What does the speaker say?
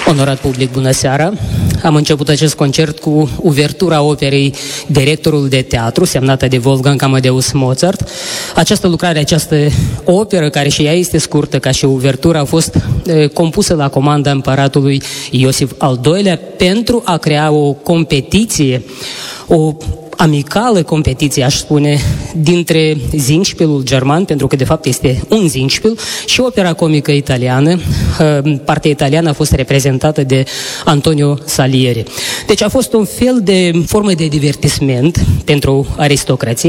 Onorat public, bună seara! Am început acest concert cu uvertura operei Directorul de teatru, semnată de Wolfgang Amadeus Mozart. Această lucrare, această operă, care și ea este scurtă ca și uvertura, a fost compusă la comanda împăratului Iosif al II-lea pentru a crea o competiție, o amicală competiție, aș spune, dintre Singspielul german, pentru că de fapt este un Singspiel, și opera comică italiană. Partea italiană a fost reprezentată de Antonio Salieri. Deci a fost un fel de formă de divertisment pentru aristocrație.